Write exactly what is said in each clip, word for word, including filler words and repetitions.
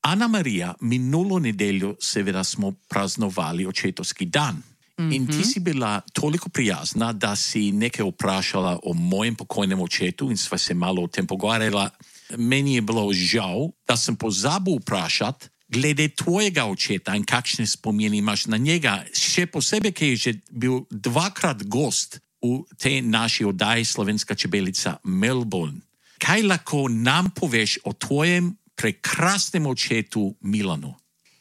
Ana Marija, minulo nedeljo seveda smo praznovali očetovski dan. Mm-hmm. In ti si bila toliko prijazna, da si nekaj vprašala o mojem pokojnem očetu in sva se malo o tem pogovarjala. Meni je bilo žal, da sem pozabil vprašati glede tvojega očeta in kakšne spomine imaš na njega. Še posebej, ki je že bil dvakrat gost v tej naši oddaji Slovenska čebelica Melbourne. Kaj lahko nam poveš o tvojem prekrasnem očetu Milanu?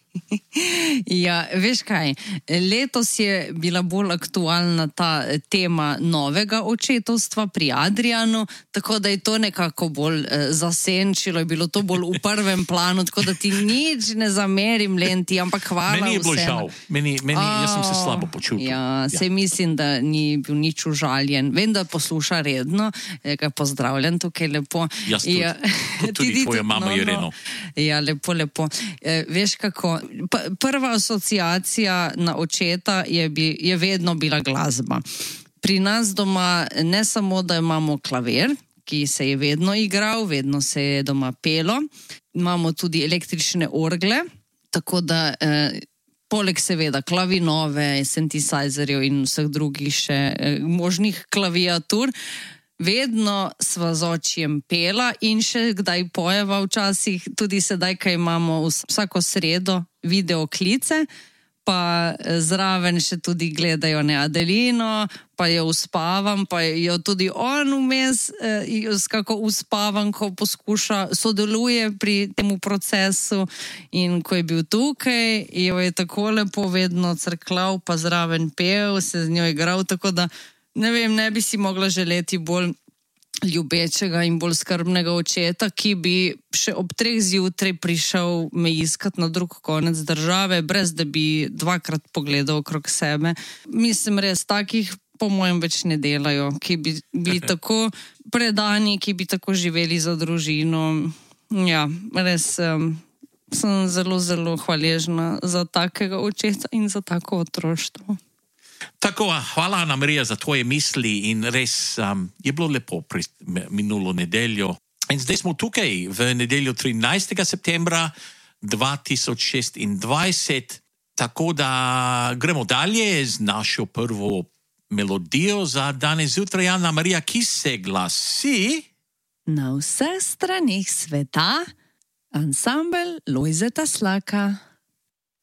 Ja, veš kaj, letos je bila bolj aktualna ta tema novega očetovstva pri Adrianu, tako da je to nekako bolj eh, zasenčilo, je bilo to bolj v prvem planu, tako da ti nič ne zamerim, Lenti, ampak hvala vsem. Meni je bilo žal, meni, meni, oh, jaz sem se slabo počutil. Ja, ja. Se mislim, da ni bil nič užaljen. Vem, da posluša redno, ga pozdravljam tukaj lepo. Jaz tudi, ja. Kot tudi tvoja mama no, Ireno. No. Ja, lepo, lepo. E, veš kako, prva asociacija na očeta je, bi, je vedno bila glasba. Pri nas doma ne samo, da imamo klavir, ki se je vedno igral, vedno se je doma pelo, imamo tudi električne orgle, tako da eh, poleg seveda klavinove, synthesizerjev in vseh drugih še eh, možnih klaviatur, vedno sva z očijem pela in še kdaj pojeva včasih, tudi sedaj, kaj imamo vsako sredo videoklice, pa zraven še tudi gledajo ne Adelino, pa jo uspavam, pa jo tudi on vmes eh, skako uspavam, ko poskuša, sodeluje pri temu procesu in ko je bil tukaj, jo je tako lepo vedno crklal, pa zraven pel, se z njo igral, tako da ne vem, ne bi si mogla želeti bolj ljubečega in bolj skrbnega očeta, ki bi še ob treh zjutraj prišel me iskat na drug konec države, brez da bi dvakrat pogledal okrog sebe. Mislim, res takih po mojem več ne delajo, ki bi bili tako predani, ki bi tako živeli za družino. Ja, res um, sem zelo, zelo hvaležna za takega očeta in za tako otroštvo. Tako, hvala Ana Marija za tvoje misli in res um, je bilo lepo pri minulo nedeljo. In zdaj smo tukaj v nedeljo trinajstega septembra dva tisoč šestindvajset, tako da gremo dalje z našo prvo melodijo za danes zjutraj. Ana Marija, ki se glasi Na vseh stranih sveta ansambel Lojzeta Slaka.